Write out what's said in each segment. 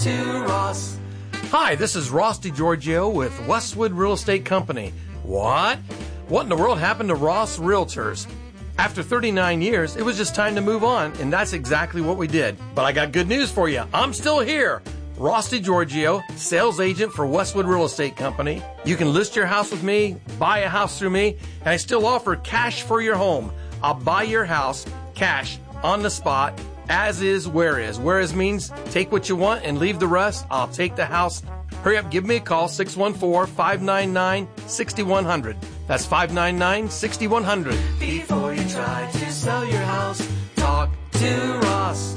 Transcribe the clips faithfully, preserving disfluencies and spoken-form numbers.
to Ross. Hi, this is Ross DiGiorgio with Westwood Real Estate Company. What? What in the world happened to Ross Realtors? After thirty-nine years, it was just time to move on, and that's exactly what we did. But I got good news for you. I'm still here. Ross DiGiorgio, sales agent for Westwood Real Estate Company. You can list your house with me, buy a house through me, and I still offer cash for your home. I'll buy your house, cash, on the spot, as is, where is. Where is means take what you want and leave the rest. I'll take the house. Hurry up, give me a call, six one four, five nine nine, six one zero zero. That's five nine nine, six one zero zero. Before you try to sell your house, talk to Ross.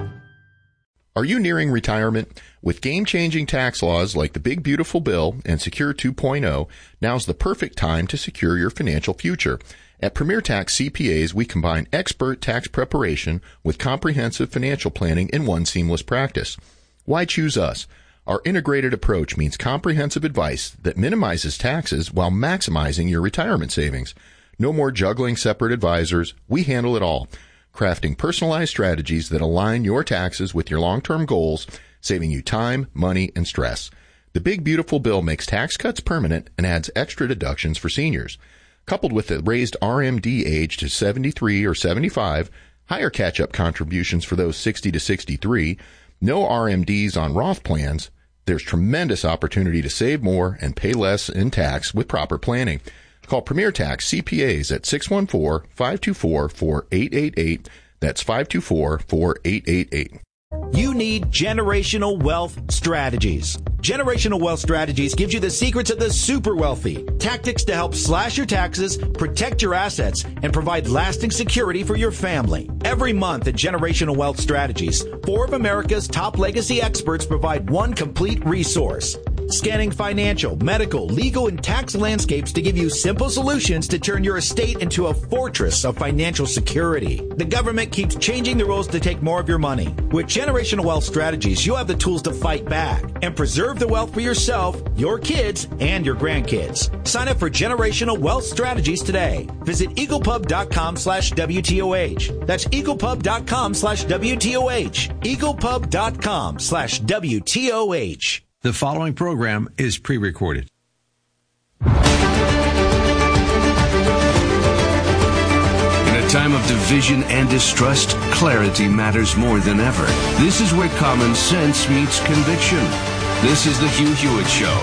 Are you nearing retirement? With game-changing tax laws like the Big Beautiful Bill and Secure two point oh, now's the perfect time to secure your financial future. At Premier Tax C P As, we combine expert tax preparation with comprehensive financial planning in one seamless practice. Why choose us? Our integrated approach means comprehensive advice that minimizes taxes while maximizing your retirement savings. No more juggling separate advisors. We handle it all, crafting personalized strategies that align your taxes with your long-term goals, saving you time, money, and stress. The Big Beautiful Bill makes tax cuts permanent and adds extra deductions for seniors. Coupled with the raised R M D age to seventy-three or seventy-five, higher catch-up contributions for those sixty to sixty-three, no R M Ds on Roth plans, there's tremendous opportunity to save more and pay less in tax with proper planning. Call Premier Tax C P As at six one four, five two four, four eight eight eight. That's five two four, four eight eight eight. You need Generational Wealth Strategies. Generational Wealth Strategies gives you the secrets of the super wealthy, tactics to help slash your taxes, protect your assets, and provide lasting security for your family. Every month at Generational Wealth Strategies, four of America's top legacy experts provide one complete resource, scanning financial, medical, legal, and tax landscapes to give you simple solutions to turn your estate into a fortress of financial security. The government keeps changing the rules to take more of your money. With Generational Wealth Strategies, you have the tools to fight back and preserve the wealth for yourself, your kids, and your grandkids. Sign up for Generational Wealth Strategies today. Visit eaglepub.com slash WTOH. That's eaglepub.com slash WTOH. eaglepub.com slash WTOH. The following program is pre-recorded. In a time of division and distrust, clarity matters more than ever. This is where common sense meets conviction. This is the Hugh Hewitt Show.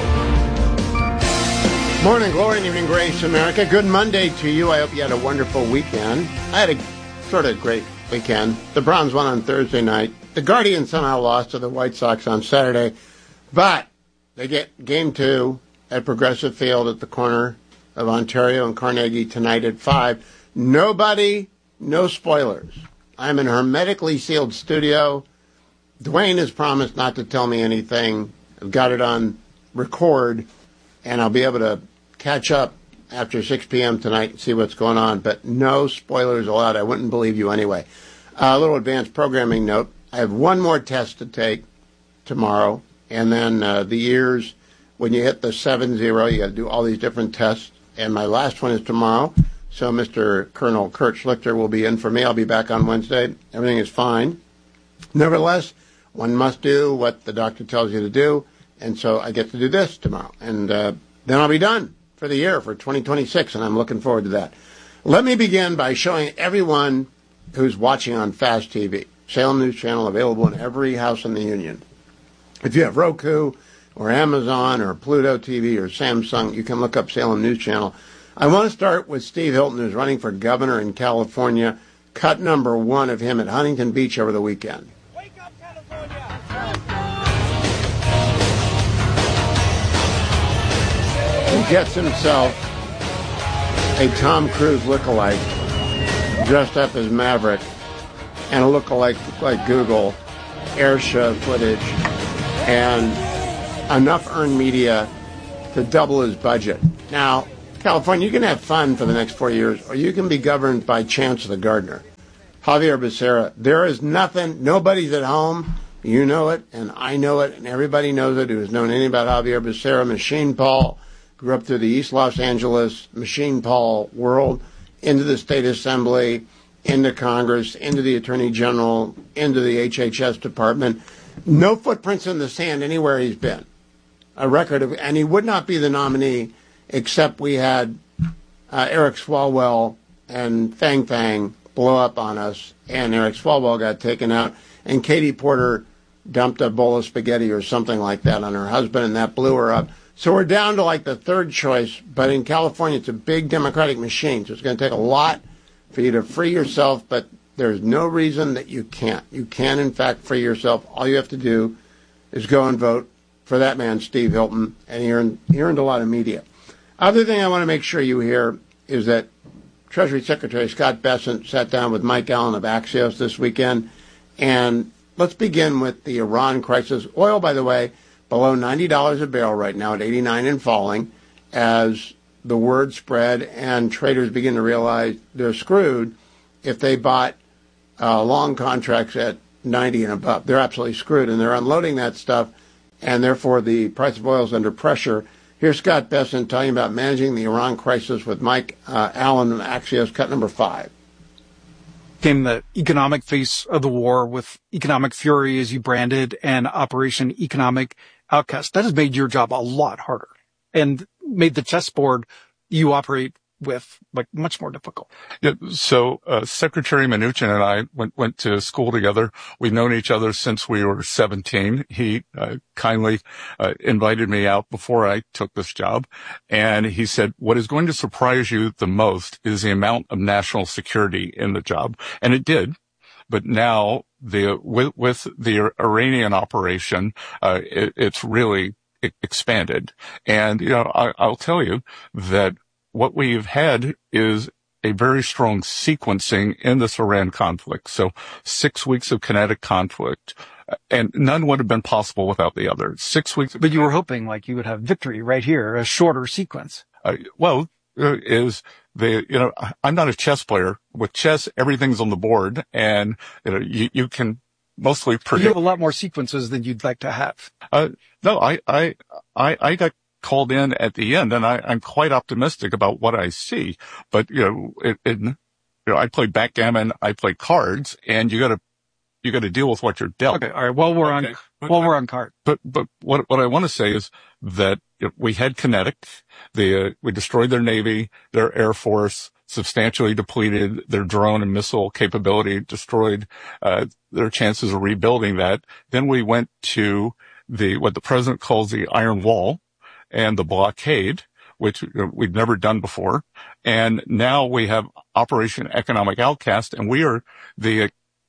Morning glory and evening grace, America. Good Monday to you. I hope you had a wonderful weekend. I had a sort of great weekend. The Browns won on Thursday night. The Guardians somehow lost to the White Sox on Saturday. But they get game two at Progressive Field at the corner of Ontario and Carnegie tonight at five. Nobody, no spoilers. I'm in a hermetically sealed studio. Dwayne has promised not to tell me anything. I've got it on record, and I'll be able to catch up after six p.m. tonight and see what's going on. But no spoilers allowed. I wouldn't believe you anyway. Uh, a little advanced programming note. I have one more test to take tomorrow. And then uh, the years, when you hit the seven zero, you got to do all these different tests. And my last one is tomorrow. So Mister Colonel Kurt Schlichter will be in for me. I'll be back on Wednesday. Everything is fine. Nevertheless, one must do what the doctor tells you to do. And so I get to do this tomorrow. And uh, then I'll be done for the year, for twenty twenty-six. And I'm looking forward to that. Let me begin by showing everyone who's watching on Fast T V. Salem News Channel available in every house in the Union. If you have Roku or Amazon or Pluto T V or Samsung, you can look up Salem News Channel. I want to start with Steve Hilton, who's running for governor in California. Cut number one of him at Huntington Beach over the weekend. Wake up, California! He gets himself a Tom Cruise lookalike dressed up as Maverick and a lookalike like Google, air show footage, and enough earned media to double his budget. Now, California, you can have fun for the next four years, or you can be governed by Chance the Gardener. Javier Becerra, there is nothing, nobody's at home, you know it, and I know it, and everybody knows it who has known anything about Javier Becerra. Machine Paul grew up through the East Los Angeles Machine Paul world, into the State Assembly, into Congress, into the Attorney General, into the H H S Department. No footprints in the sand anywhere he's been. A record of, and he would not be the nominee except we had uh, Eric Swalwell and Fang Fang blow up on us, and Eric Swalwell got taken out, and Katie Porter dumped a bowl of spaghetti or something like that on her husband, and that blew her up. So we're down to like the third choice, but in California it's a big Democratic machine, so it's going to take a lot for you to free yourself, but there's no reason that you can't. You can, in fact, free yourself. All you have to do is go and vote for that man, Steve Hilton, and he earned, he earned a lot of media. Other thing I want to make sure you hear is that Treasury Secretary Scott Bessent sat down with Mike Allen of Axios this weekend, and let's begin with the Iran crisis. Oil, by the way, below ninety dollars a barrel right now at eighty-nine and falling as the word spread and traders begin to realize they're screwed if they bought uh, long contracts at ninety and above. They're absolutely screwed, and they're unloading that stuff, and therefore the price of oil is under pressure. Here's Scott Bessent talking about managing the Iran crisis with Mike uh, Allen of Axios, cut number five. Came the economic face of the war with Economic Fury, as you branded, and Operation Economic Outcast. That has made your job a lot harder and made the chessboard you operate with like much more difficult. Yeah, so uh, Secretary Mnuchin and I went went to school together. We've known each other since we were seventeen. He uh, kindly uh, invited me out before I took this job, and he said, "What is going to surprise you the most is the amount of national security in the job," and it did. But now the with, with the Iranian operation, uh, it, it's really expanded, and you know I, I'll tell you that what we've had is a very strong sequencing in this Iran conflict. So six weeks of kinetic conflict, and none would have been possible without the other. Six weeks. But you were hoping like you would have victory right here, a shorter sequence. Uh, well, uh, is the, you know, I'm not a chess player. With chess, everything's on the board, and you know, you, you can mostly predict. You have a lot more sequences than you'd like to have. Uh, no, I, I, I, I got called in at the end, and I, I'm quite optimistic about what I see. But you know, it, it, you know, I play backgammon, I play cards, and you got to you got to deal with what you're dealt. Okay, all right. While we're okay. on but, while we're on card, but but what what I want to say is that you know, we had kinetic, the uh, we destroyed their navy, their air force, substantially depleted their drone and missile capability, destroyed uh, their chances of rebuilding that. Then we went to the what the president calls the Iron Wall and the blockade, which we've never done before. And now we have Operation Economic Outcast, and we are the uh,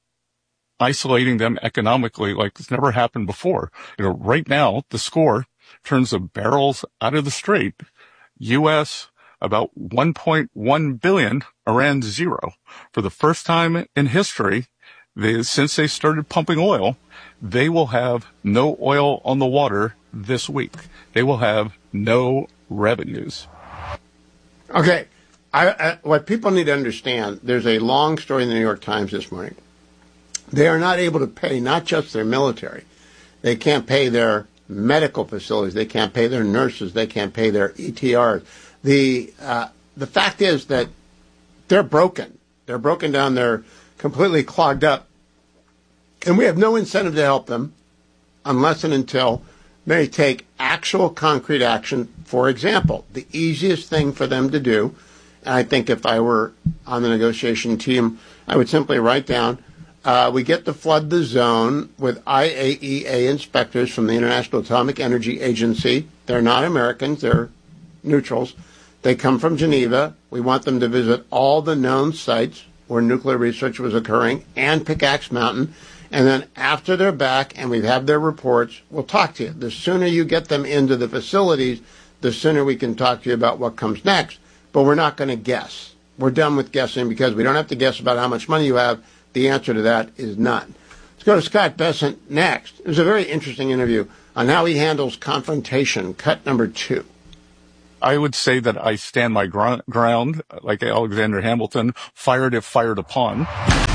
isolating them economically like it's never happened before. You know, right now, the score, in terms of barrels out of the Strait, U S about one point one billion, Iran zero. For the first time in history, they, since they started pumping oil, they will have no oil on the water this week. They will have no revenues. Okay. I, I, what people need to understand, there's a long story in the New York Times this morning. They are not able to pay not just their military. They can't pay their medical facilities. They can't pay their nurses. They can't pay their E T Rs. The, uh, the fact is that they're broken. They're broken down. They're completely clogged up. And we have no incentive to help them unless and until they take actual concrete action. For example, the easiest thing for them to do, and I think if I were on the negotiation team, I would simply write down, uh, we get to flood the zone with I A E A inspectors from the International Atomic Energy Agency. They're not Americans. They're neutrals. They come from Geneva. We want them to visit all the known sites where nuclear research was occurring and Pickaxe Mountain. And then after they're back and we've had their reports, we'll talk to you. The sooner you get them into the facilities, the sooner we can talk to you about what comes next. But we're not going to guess. We're done with guessing because we don't have to guess about how much money you have. The answer to that is none. Let's go to Scott Bessent next. It was a very interesting interview on how he handles confrontation, cut number two. I would say that I stand my gr- ground, like Alexander Hamilton, fired if fired upon.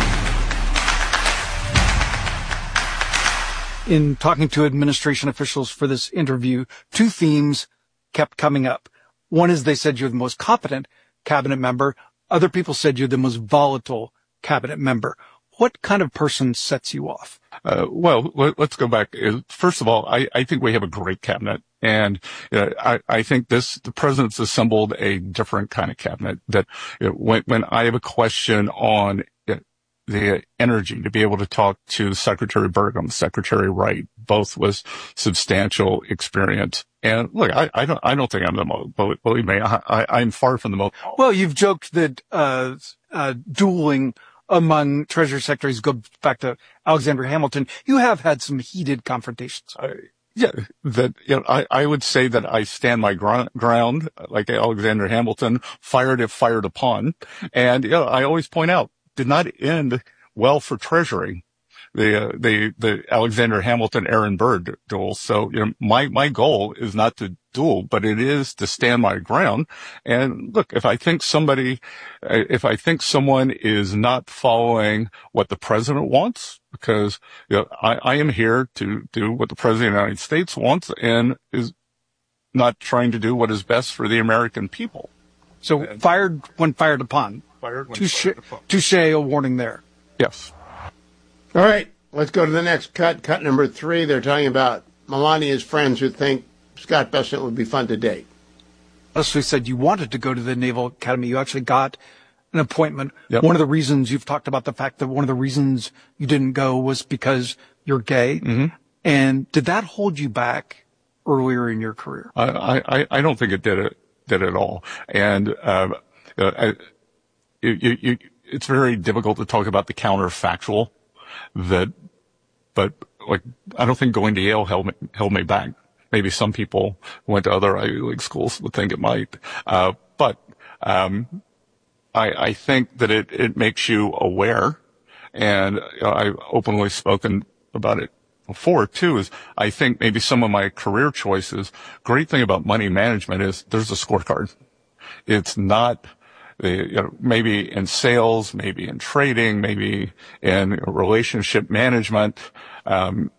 In talking to administration officials for this interview, two themes kept coming up. One is they said you're the most competent cabinet member. Other people said you're the most volatile cabinet member. What kind of person sets you off? Uh, well, let, let's go back. First of all, I, I think we have a great cabinet. And uh, I, I think this, the president's assembled a different kind of cabinet that you know, when, when I have a question on uh, the energy, to be able to talk to Secretary Burgum, Secretary Wright, both with substantial experience. And look, I, I don't, I don't think I'm the most, believe me, I, I, I'm far from the most. Well, you've joked that, uh, uh, dueling among Treasury Secretaries go back to Alexander Hamilton. You have had some heated confrontations. I, Yeah, that, you know, I, I would say that I stand my gr- ground, like Alexander Hamilton, fired if fired upon. And, you know, I always point out, did not end well for Treasury, the, uh, the, the Alexander Hamilton, Aaron Burr duel. So, you know, my, my goal is not to duel, but it is to stand my ground. And look, if I think somebody, if I think someone is not following what the president wants, because, you know, I, I am here to do what the president of the United States wants and is not trying to do what is best for the American people. So and fired when fired upon. Fired when touche, fired upon. Touche, a warning there. Yes. All right, let's go to the next cut. Cut number three. They're talking about Melania's friends who think Scott Bessent would be fun to date. Leslie said you wanted to go to the Naval Academy. You actually got an appointment. Yep. One of the reasons you've talked about the fact that one of the reasons you didn't go was because you're gay. Mm-hmm. And did that hold you back earlier in your career? I, I, I don't think it did it, did at all. And, um, uh, I, you, you, it's very difficult to talk about the counterfactual that, but like, I don't think going to Yale held me, held me back. Maybe some people who went to other Ivy League schools would think it might. Uh, but, um, I, I think that it, it makes you aware, and you know, I've openly spoken about it before too, is I think maybe some of my career choices, great thing about money management is there's a scorecard. It's not, you know, maybe in sales, maybe in trading, maybe in relationship management, um,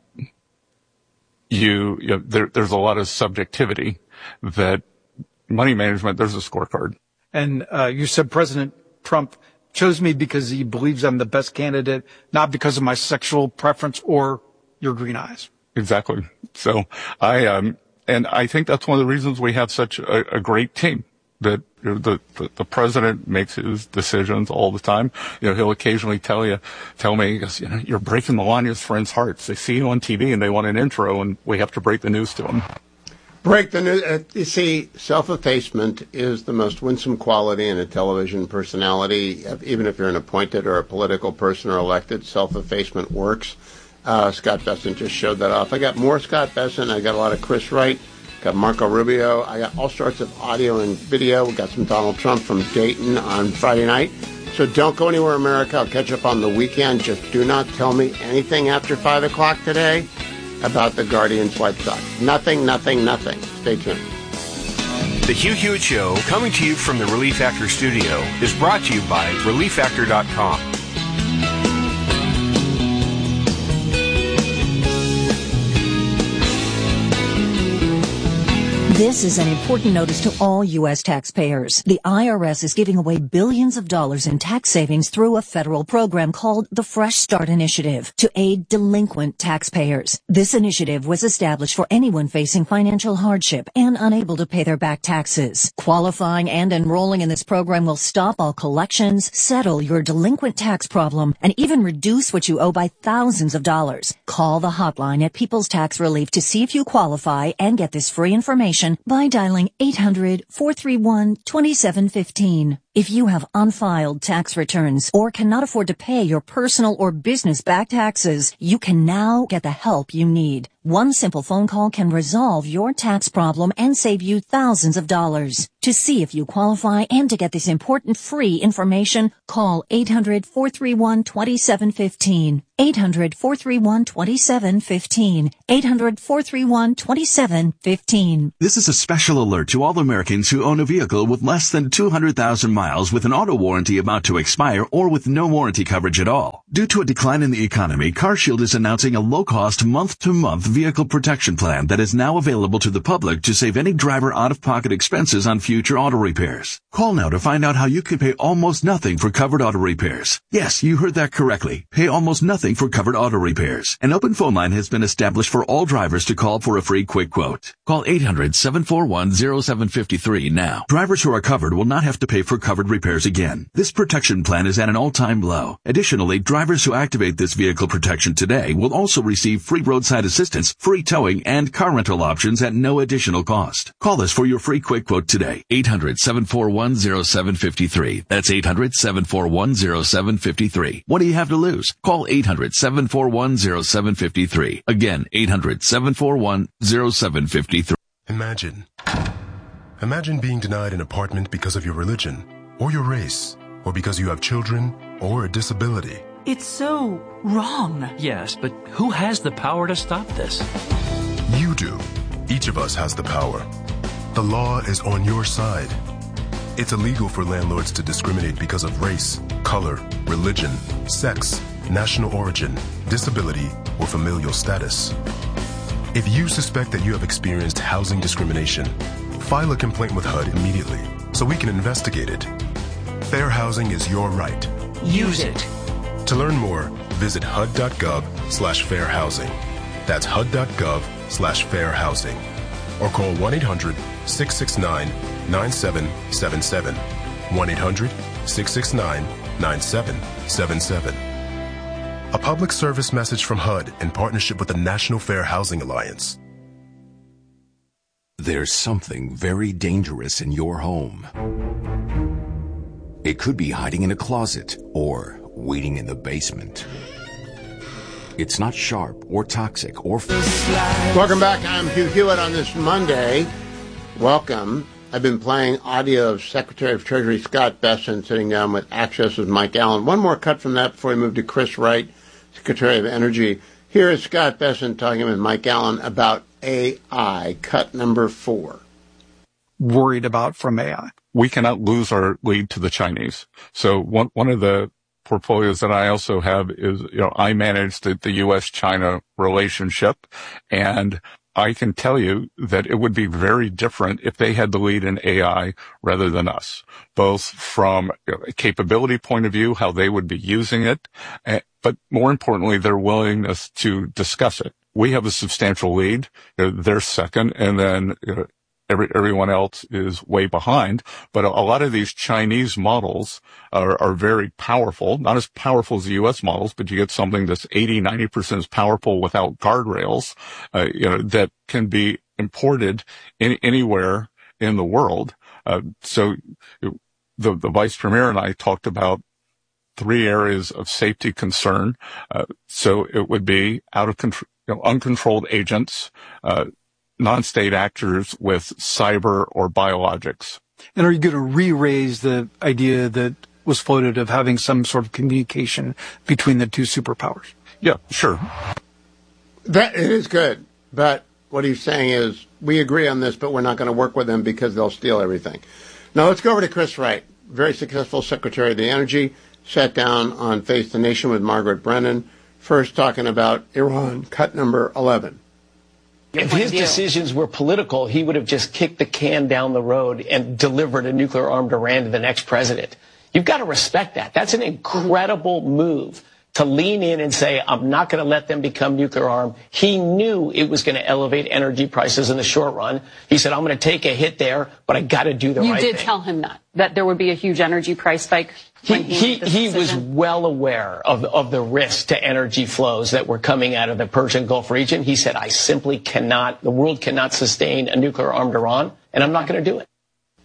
you, you know, there, there's a lot of subjectivity that money management, there's a scorecard. And uh, you said President Trump chose me because he believes I'm the best candidate, not because of my sexual preference or your green eyes. Exactly. So I, um, and I think that's one of the reasons we have such a, a great team, that you know, the, the, the president makes his decisions all the time. You know, he'll occasionally tell you, tell me, he goes, you know, you're breaking Melania's friends' hearts. They see you on T V and they want an intro and we have to break the news to them. Break the news. Uh, you see, self-effacement is the most winsome quality in a television personality. Even if you're an appointed or a political person or elected, self-effacement works. Uh, Scott Bessent just showed that off. I got more Scott Bessent. I got a lot of Chris Wright. Got Marco Rubio. I got all sorts of audio and video. We got some Donald Trump from Dayton on Friday night. So don't go anywhere, America. I'll catch up on the weekend. Just do not tell me anything after five o'clock today about the Guardians White Sox. Nothing, nothing, nothing. Stay tuned. The Hugh Hewitt Show, coming to you from the Relief Factor studio, is brought to you by relief factor dot com. This is an important notice to all U S taxpayers. The I R S is giving away billions of dollars in tax savings through a federal program called the Fresh Start Initiative to aid delinquent taxpayers. This initiative was established for anyone facing financial hardship and unable to pay their back taxes. Qualifying and enrolling in this program will stop all collections, settle your delinquent tax problem, and even reduce what you owe by thousands of dollars. Call the hotline at People's Tax Relief to see if you qualify and get this free information by dialing eight hundred, four three one, two seven one five. If you have unfiled tax returns or cannot afford to pay your personal or business back taxes, you can now get the help you need. One simple phone call can resolve your tax problem and save you thousands of dollars. To see if you qualify and to get this important free information, call eight hundred, four three one, two seven one five. eight hundred, four three one, two seven one five. eight hundred, four three one, two seven one five. This is a special alert to all Americans who own a vehicle with less than two hundred thousand miles with an auto warranty about to expire or with no warranty coverage at all. Due to a decline in the economy, CarShield is announcing a low-cost month-to-month vehicle protection plan that is now available to the public to save any driver out-of-pocket expenses on future auto repairs. Call now to find out how you can pay almost nothing for covered auto repairs. Yes, you heard that correctly. Pay almost nothing for covered auto repairs. An open phone line has been established for all drivers to call for a free quick quote. Call eight hundred, seven four one, zero seven five three now. Drivers who are covered will not have to pay for covered repairs again. This protection plan is at an all-time low. Additionally, drivers who activate this vehicle protection today will also receive free roadside assistance, free towing, and car rental options at no additional cost. Call us for your free quick quote today. eight hundred, seven four one, zero seven five three. That's eight hundred, seven four one, zero seven five three. What do you have to lose? Call eight hundred, seven four one, zero seven five three. Again, eight hundred, seven four one, zero seven five three. Imagine. Imagine being denied an apartment because of your religion, or your race, or because you have children, or a disability. It's so wrong. Yes, but who has the power to stop this? You do. Each of us has the power. The law is on your side. It's illegal for landlords to discriminate because of race, color, religion, sex, national origin, disability, or familial status. If you suspect that you have experienced housing discrimination, file a complaint with H U D immediately so we can investigate it. Fair housing is your right. Use it. To learn more, visit H U D dot gov slash fair housing. That's H U D dot gov slash fair housing. Or call one eight hundred, six six nine, nine seven seven seven. one eight hundred, six six nine, nine seven seven seven. A public service message from H U D in partnership with the National Fair Housing Alliance. There's something very dangerous in your home. It could be hiding in a closet or waiting in the basement. It's not sharp or toxic or... Welcome back. I'm Hugh Hewitt on this Monday. Welcome. I've been playing audio of Secretary of Treasury Scott Bessent sitting down with Access's Mike Allen. One more cut from that before we move to Chris Wright, Secretary of Energy. Here is Scott Bessent talking with Mike Allen about A I, cut number four. Worried about from A I. We cannot lose our lead to the Chinese. So one one of the portfolios that I also have is, you know, I manage the, the U S China relationship, and I can tell you that it would be very different if they had the lead in A I rather than us, both from a capability point of view, how they would be using it, but more importantly, their willingness to discuss it. We have a substantial lead. They're second, and then you know, every, everyone else is way behind. But a, a lot of these Chinese models are, are very powerful, not as powerful as the U S models, but you get something that's eighty, ninety percent as powerful without guardrails, uh, you know, that can be imported in, anywhere in the world. Uh, so the, the vice premier and I talked about three areas of safety concern. Uh, so it would be out of control, you know, uncontrolled agents, uh, non-state actors with cyber or biologics. And are you going to re-raise the idea that was floated of having some sort of communication between the two superpowers? Yeah, sure. That it is good, but what he's saying is we agree on this, but we're not going to work with them because they'll steal everything. Now let's go over to Chris Wright, very successful Secretary of the Energy, sat down on Face the Nation with Margaret Brennan, first talking about Iran, cut number eleven. If his decisions were political, he would have just kicked the can down the road and delivered a nuclear-armed Iran to the next president. You've got to respect that. That's an incredible move to lean in and say, I'm not going to let them become nuclear-armed. He knew it was going to elevate energy prices in the short run. He said, I'm going to take a hit there, but I got to do the you right thing. You did tell him that, that there would be a huge energy price spike. He, he, he was well aware of, of the risk to energy flows that were coming out of the Persian Gulf region. He said, I simply cannot, the world cannot sustain a nuclear-armed Iran, and I'm not going to do it.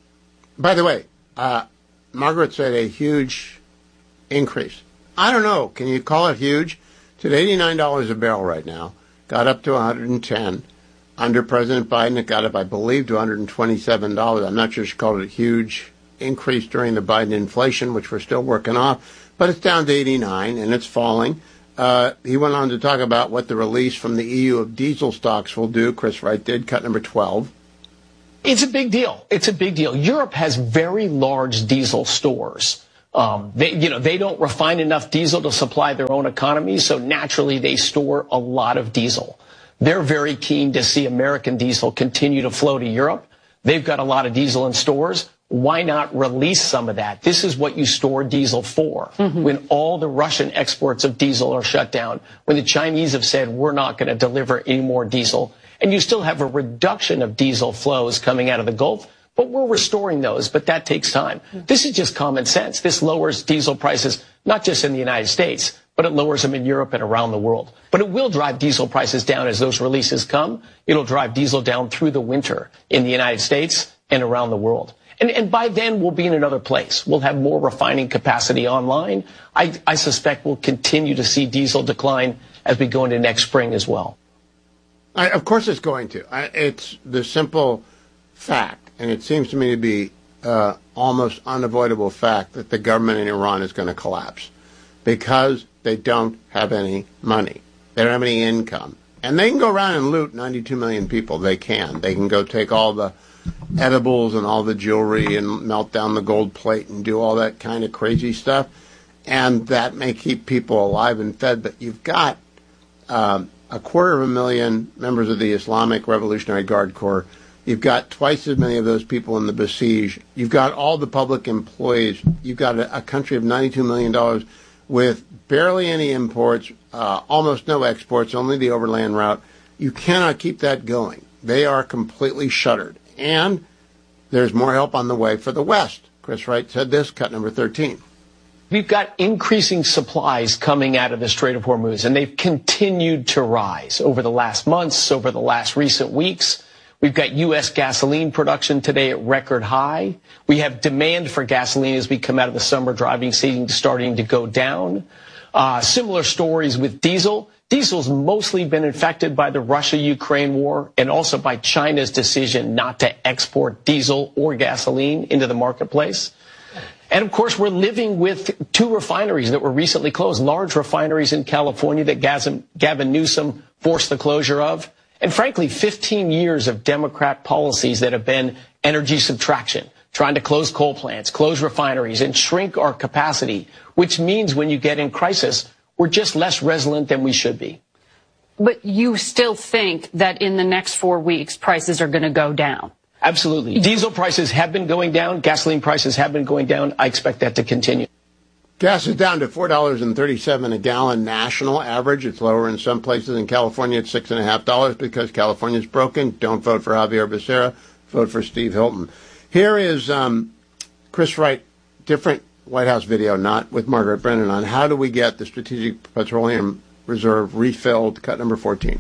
By the way, uh, Margaret said a huge increase. I don't know. Can you call it huge? It's at eighty-nine dollars a barrel right now. Got up to one hundred ten. Under President Biden, it got up, I believe, to one hundred twenty-seven dollars. I'm not sure she called it a huge increase during the Biden inflation, which we're still working off. But it's down to eighty-nine, and it's falling. Uh, he went on to talk about what the release from the E U of diesel stocks will do. Chris Wright did, cut number twelve. It's a big deal. It's a big deal. Europe has very large diesel stores. Um, they, you know, they don't refine enough diesel to supply their own economy, so naturally they store a lot of diesel. They're very keen to see American diesel continue to flow to Europe. They've got a lot of diesel in stores. Why not release some of that? This is what you store diesel for. Mm-hmm. When all the Russian exports of diesel are shut down, when the Chinese have said we're not going to deliver any more diesel, and you still have a reduction of diesel flows coming out of the Gulf, but we're restoring those, but that takes time. This is just common sense. This lowers diesel prices, not just in the United States, but it lowers them in Europe and around the world. But it will drive diesel prices down as those releases come. It'll drive diesel down through the winter in the United States and around the world. And, and by then, we'll be in another place. We'll have more refining capacity online. I, I suspect we'll continue to see diesel decline as we go into next spring as well. I, of course it's going to. I, it's the simple fact, and it seems to me to be uh, almost unavoidable fact that the government in Iran is going to collapse because they don't have any money. They don't have any income. And they can go around and loot ninety-two million people. They can. They can go take all the edibles and all the jewelry and melt down the gold plate and do all that kind of crazy stuff. And that may keep people alive and fed. But you've got um, a quarter of a million members of the Islamic Revolutionary Guard Corps. You've got twice as many of those people in the Basij. You've got all the public employees. You've got a, a country of ninety-two million dollars with barely any imports, uh, almost no exports, only the overland route. You cannot keep that going. They are completely shuttered. And there's more help on the way for the West. Chris Wright said this, cut number thirteen. We've got increasing supplies coming out of the Strait of Hormuz, and they've continued to rise over the last months, over the last recent weeks. We've got U S gasoline production today at record high. We have demand for gasoline as we come out of the summer driving season starting to go down. Uh, similar stories with diesel. Diesel's mostly been affected by the Russia-Ukraine war and also by China's decision not to export diesel or gasoline into the marketplace. And, of course, we're living with two refineries that were recently closed, large refineries in California that Gavin Newsom forced the closure of. And, frankly, fifteen years of Democrat policies that have been energy subtraction, trying to close coal plants, close refineries, and shrink our capacity, which means when you get in crisis, we're just less resilient than we should be. But you still think that in the next four weeks, prices are going to go down? Absolutely. Diesel prices have been going down. Gasoline prices have been going down. I expect that to continue. Gas is down to four dollars and thirty-seven cents a gallon national average. It's lower in some places. In California, it's six point five dollars because California's broken. Don't vote for Javier Becerra. Vote for Steve Hilton. Here is um, Chris Wright, different White House video, not with Margaret Brennan, on how do we get the Strategic Petroleum Reserve refilled, cut number fourteen.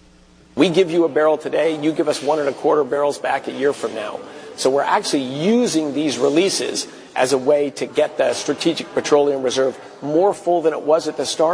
We give you a barrel today, you give us one and a quarter barrels back a year from now. So we're actually using these releases as a way to get the Strategic Petroleum Reserve more full than it was at the start.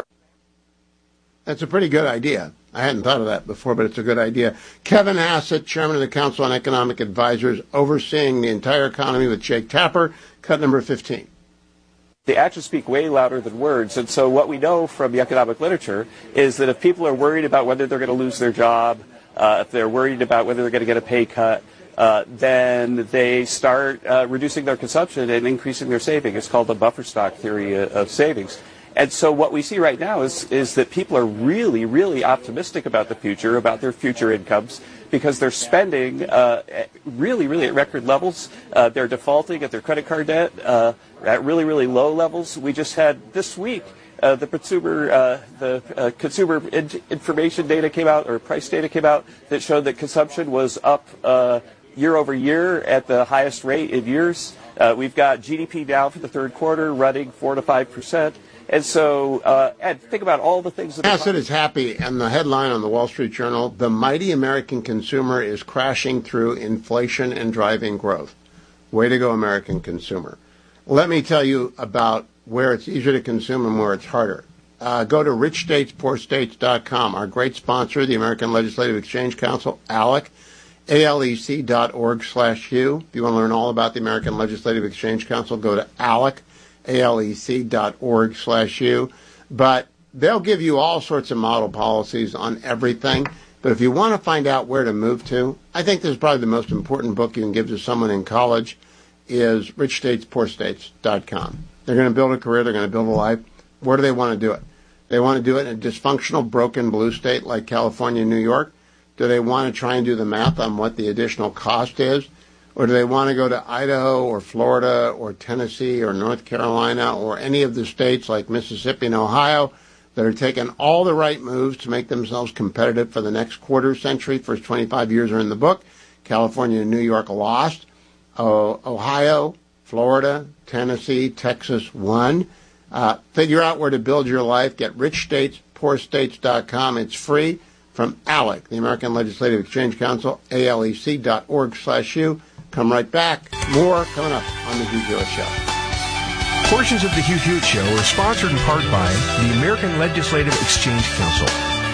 That's a pretty good idea. I hadn't thought of that before, but it's a good idea. Kevin Hassett, chairman of the Council on Economic Advisors, overseeing the entire economy with Jake Tapper, cut number fifteen. The actions speak way louder than words. And so what we know from the economic literature is that if people are worried about whether they're going to lose their job, uh, if they're worried about whether they're going to get a pay cut, uh, then they start uh, reducing their consumption and increasing their saving. It's called the buffer stock theory of savings. And so what we see right now is, is that people are really, really optimistic about the future, about their future incomes, because they're spending uh, really, really at record levels. Uh, they're defaulting at their credit card debt uh, at really, really low levels. We just had this week uh, the consumer uh, the uh, consumer in- information data came out, or price data came out, that showed that consumption was up uh, year over year at the highest rate in years. Uh, we've got G D P now for the third quarter running four to five percent. And so, uh, Ed, think about all the things that... Hassett is happy, and the headline on the Wall Street Journal, the mighty American consumer is crashing through inflation and driving growth. Way to go, American consumer. Let me tell you about where it's easier to consume and where it's harder. Uh, go to rich states poor states dot com. Our great sponsor, the American Legislative Exchange Council, ALEC, A L E C dot org slash Hugh. If you want to learn all about the American Legislative Exchange Council, go to ALEC. A L E C dot org slash U. But they'll give you all sorts of model policies on everything. But if you want to find out where to move to, I think this is probably the most important book you can give to someone in college is rich states poor states dot com. They're going to build a career. They're going to build a life. Where do they want to do it? They want to do it in a dysfunctional, broken blue state like California and New York? Do they want to try and do the math on what the additional cost is? Or do they want to go to Idaho or Florida or Tennessee or North Carolina or any of the states like Mississippi and Ohio that are taking all the right moves to make themselves competitive for the next quarter century? First twenty-five years are in the book. California and New York lost. Uh, Ohio, Florida, Tennessee, Texas won. Uh, figure out where to build your life. Get rich states poor states dot com. It's free from ALEC, the American Legislative Exchange Council, A L E C dot org slash U. Come right back. More coming up on the Hugh Hewitt Show. Portions of the Hugh Hewitt Show are sponsored in part by the American Legislative Exchange Council.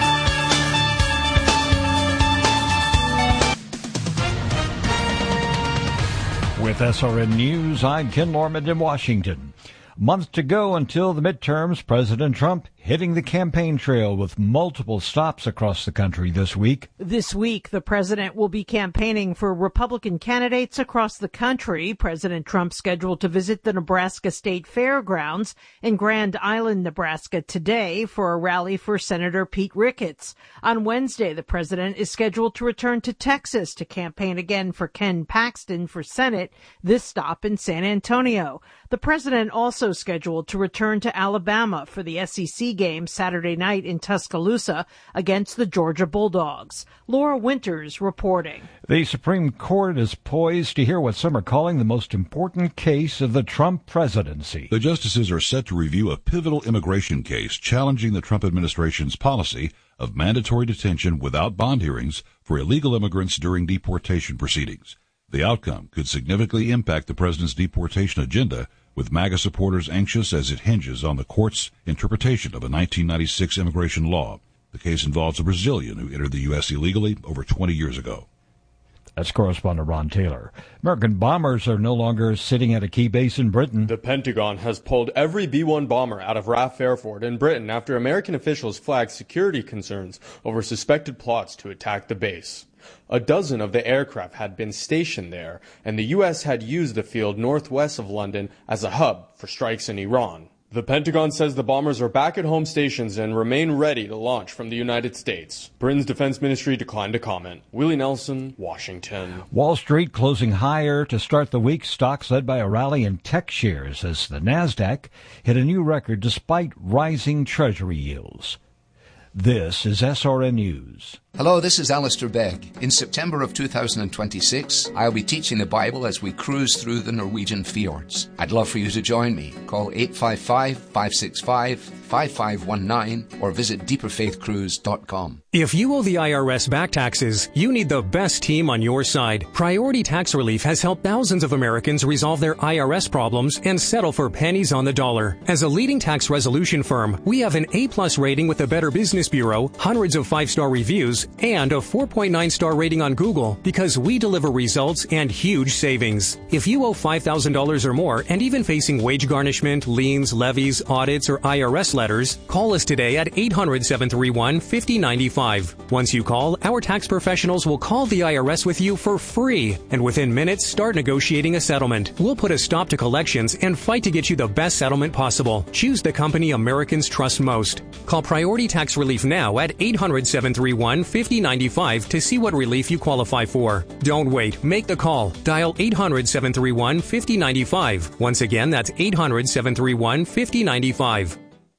With S R N News, I'm Ken Lorman in Washington. Month to go until the midterms. President Trump hitting the campaign trail with multiple stops across the country this week. This week, the president will be campaigning for Republican candidates across the country. President Trump scheduled to visit the Nebraska State Fairgrounds in Grand Island, Nebraska today for a rally for Senator Pete Ricketts. On Wednesday, the president is scheduled to return to Texas to campaign again for Ken Paxton for Senate, this stop in San Antonio. The president also scheduled to return to Alabama for the S E C game Saturday night in Tuscaloosa against the Georgia Bulldogs. Laura Winters reporting. The Supreme Court is poised to hear what some are calling the most important case of the Trump presidency. The justices are set to review a pivotal immigration case challenging the Trump administration's policy of mandatory detention without bond hearings for illegal immigrants during deportation proceedings. The outcome could significantly impact the president's deportation agenda, with MAGA supporters anxious as it hinges on the court's interpretation of a nineteen ninety-six immigration law. The case involves a Brazilian who entered the U S illegally over twenty years ago. That's correspondent Ron Taylor. American bombers are no longer sitting at a key base in Britain. The Pentagon has pulled every B one bomber out of R A F Airport in Britain after American officials flagged security concerns over suspected plots to attack the base. A dozen of the aircraft had been stationed there, and the U S had used the field northwest of London as a hub for strikes in Iran. The Pentagon says the bombers are back at home stations and remain ready to launch from the United States. Britain's defense ministry declined to comment. Willie Nelson, Washington. Wall Street closing higher to start the week. Stocks led by a rally in tech shares as the NASDAQ hit a new record despite rising Treasury yields. This is S R N News. Hello, this is Alistair Begg. In September of two thousand twenty-six, I'll be teaching the Bible as we cruise through the Norwegian fjords. I'd love for you to join me. Call eight five five, five six five, five five one nine or visit deeper faith cruise dot com. If you owe the I R S back taxes, you need the best team on your side. Priority Tax Relief has helped thousands of Americans resolve their I R S problems and settle for pennies on the dollar. As a leading tax resolution firm, we have an A-plus rating with the Better Business Bureau, hundreds of five-star reviews, and a four point nine star rating on Google because we deliver results and huge savings. If you owe five thousand dollars or more and even facing wage garnishment, liens, levies, audits, or I R S letters, call us today at eight hundred, seven three one, five oh nine five. Once you call, our tax professionals will call the I R S with you for free and within minutes start negotiating a settlement. We'll put a stop to collections and fight to get you the best settlement possible. Choose the company Americans trust most. Call Priority Tax Relief now at eight hundred, seven three one, five oh nine five to see what relief you qualify for. Don't wait. Make the call. Dial eight hundred, seven three one, five oh nine five. Once again, that's eight hundred, seven three one, five oh nine five.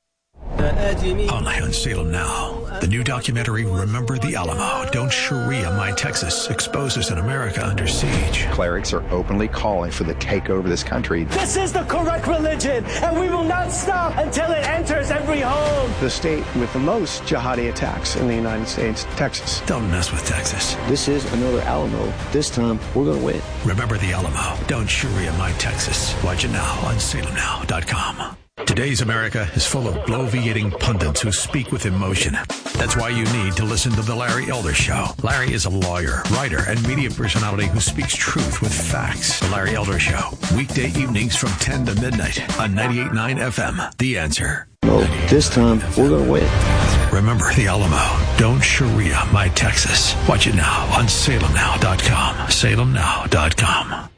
Only on Salem Now. The new documentary, Remember the Alamo. Don't Sharia My Texas exposes an America under siege. Clerics are openly calling for the takeover of this country. This is the correct religion, and we will not stop until it enters every home. The state with the most jihadi attacks in the United States, Texas. Don't mess with Texas. This is another Alamo. This time, we're going to win. Remember the Alamo. Don't Sharia My Texas. Watch it now on salem now dot com. Today's America is full of bloviating pundits who speak with emotion. That's why you need to listen to The Larry Elder Show. Larry is a lawyer, writer, and media personality who speaks truth with facts. The Larry Elder Show. Weekday evenings from ten to midnight on ninety-eight point nine F M. The Answer. No, this time we're going to win. Remember the Alamo. Don't Sharia my Texas. Watch it now on Salem Now dot com. Salem Now dot com.